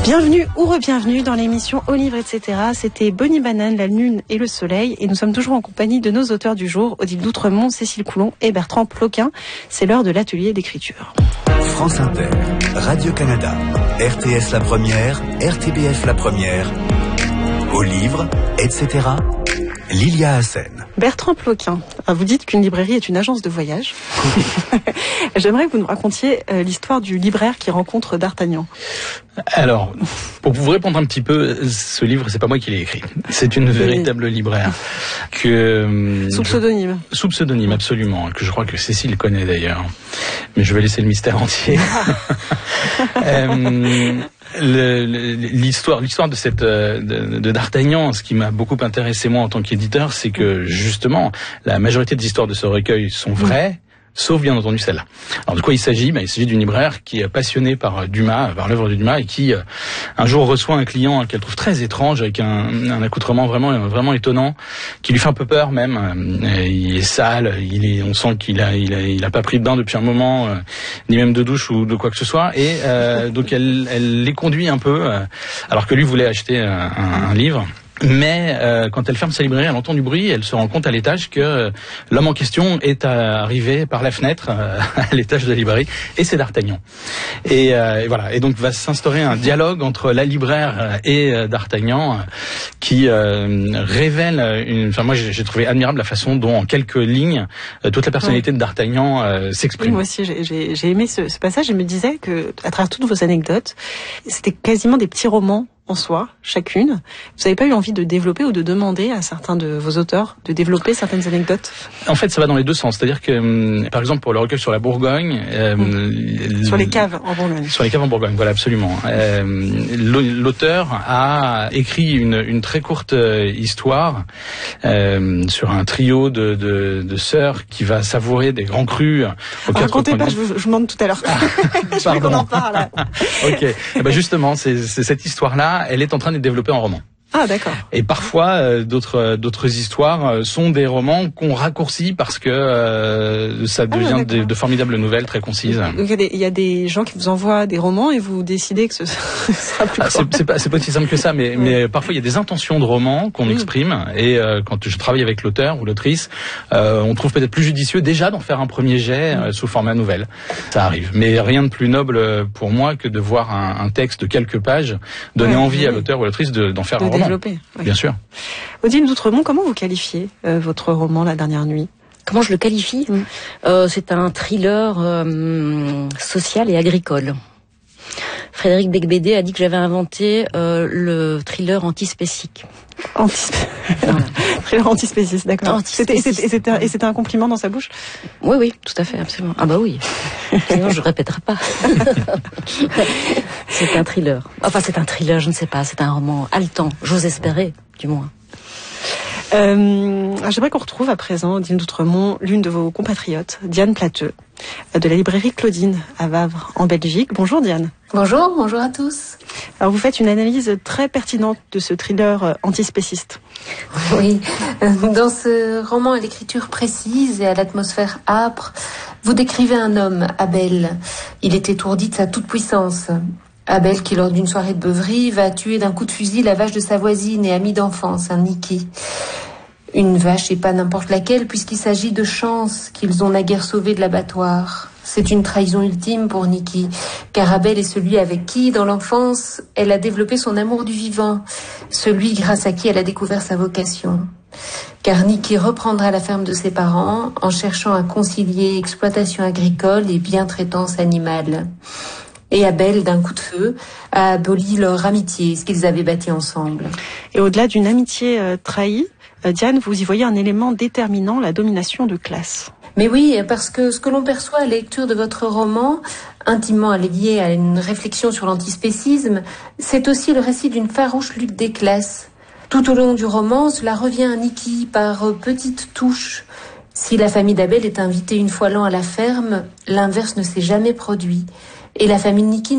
Bienvenue ou re-bienvenue dans l'émission Au livre, etc. C'était Bonnie Banane, la lune et le soleil. Et nous sommes toujours en compagnie de nos auteurs du jour, Odile d'Outremont, Cécile Coulon et Bertrand Ploquin. C'est l'heure de l'atelier d'écriture. France Inter, Radio-Canada, RTS La Première, RTBF La Première, Au livre, etc. Lilia Hassen. Bertrand Ploquin, vous dites qu'une librairie est une agence de voyage. J'aimerais que vous nous racontiez l'histoire du libraire qui rencontre D'Artagnan. Alors, pour vous répondre un petit peu, ce livre, c'est pas moi qui l'ai écrit. C'est une véritable libraire que sous pseudonyme. Sous pseudonyme, absolument, que je crois que Cécile connaît d'ailleurs. Mais je vais laisser le mystère entier. L'histoire de D'Artagnan, ce qui m'a beaucoup intéressé moi en tant qu'éditeur, c'est que justement la majorité des histoires de ce recueil sont vraies. Sauf bien entendu celle-là. Alors de quoi il s'agit ? Il s'agit d'une libraire qui est passionnée par Dumas, par l'œuvre de Dumas, et qui un jour reçoit un client qu'elle trouve très étrange, avec un accoutrement vraiment étonnant, qui lui fait un peu peur même. Il est sale, on sent qu'il a pas pris de bain depuis un moment, ni même de douche ou de quoi que ce soit. Et donc elle les conduit un peu, alors que lui voulait acheter un livre. Mais quand elle ferme sa librairie, elle entend du bruit, elle se rend compte à l'étage que l'homme en question est arrivé par la fenêtre à l'étage de la librairie, et c'est D'Artagnan. Et voilà. Et donc va s'instaurer un dialogue entre la libraire et D'Artagnan qui révèle Enfin, moi j'ai trouvé admirable la façon dont en quelques lignes toute la personnalité de D'Artagnan s'exprime. Oui, moi aussi j'ai aimé ce passage. Je me disais que à travers toutes vos anecdotes, c'était quasiment des petits romans en soi, chacune. Vous n'avez pas eu envie de développer ou de demander à certains de vos auteurs de développer certaines anecdotes ? En fait, ça va dans les deux sens. C'est-à-dire que, par exemple, pour le recueil sur la Bourgogne... sur les caves en Bourgogne. Sur les caves en Bourgogne, voilà, absolument. L'auteur a écrit une très courte histoire sur un trio de sœurs qui va savourer des grands crus. Racontez pas, je vous demande tout à l'heure. Je veux qu'on en parle. Ok. Justement, c'est cette histoire-là, elle est en train de développer en roman. Ah, d'accord. Et parfois, d'autres histoires sont des romans qu'on raccourcit parce que ça devient de formidables nouvelles très concises. Donc il y a des gens qui vous envoient des romans et vous décidez que ce sera plus court. C'est pas aussi simple que ça, mais parfois il y a des intentions de romans qu'on exprime, et quand je travaille avec l'auteur ou l'autrice, on trouve peut-être plus judicieux déjà d'en faire un premier jet sous format nouvelle. Ça arrive. Mais rien de plus noble pour moi que de voir un texte de quelques pages donner envie à l'auteur ou à l'autrice d'en faire un roman. Développer, oui. Bien sûr. Odile d'Outremont, comment vous qualifiez votre roman La Dernière Nuit ? Comment je le qualifie ? C'est un thriller social et agricole. Frédéric Becbédé a dit que j'avais inventé le thriller antispécique. Thriller antispéciste, d'accord. Et c'était un compliment dans sa bouche ? Oui, tout à fait, absolument. Ah bah oui. Sinon je répéterai pas. C'est un thriller. Enfin, c'est un thriller, je ne sais pas. C'est un roman haletant. J'ose espérer, du moins. J'aimerais qu'on retrouve à présent, Odile d'Outremont, l'une de vos compatriotes, Diane Plateux, de la librairie Claudine à Wavre, en Belgique. Bonjour Diane. Bonjour à tous. Alors vous faites une analyse très pertinente de ce thriller antispéciste. Oui, dans ce roman à l'écriture précise et à l'atmosphère âpre, vous décrivez un homme, Abel. Il est étourdi de sa toute-puissance. Abel qui, lors d'une soirée de beuverie, va tuer d'un coup de fusil la vache de sa voisine et amie d'enfance, un Niki. Une vache et pas n'importe laquelle, puisqu'il s'agit de Chance qu'ils ont naguère sauvée de l'abattoir. C'est une trahison ultime pour Niki, car Abel est celui avec qui, dans l'enfance, elle a développé son amour du vivant, celui grâce à qui elle a découvert sa vocation. Car Niki reprendra la ferme de ses parents en cherchant à concilier exploitation agricole et bientraitance animale. Et Abel, d'un coup de feu, a aboli leur amitié, ce qu'ils avaient bâti ensemble. Et au-delà d'une amitié trahie, Diane, vous y voyez un élément déterminant, la domination de classe. Mais oui, parce que ce que l'on perçoit à la lecture de votre roman, intimement lié à une réflexion sur l'antispécisme, c'est aussi le récit d'une farouche lutte des classes. Tout au long du roman, cela revient à Niki par petites touches. Si la famille d'Abel est invitée une fois l'an à la ferme, l'inverse ne s'est jamais produit. Et la famille Niki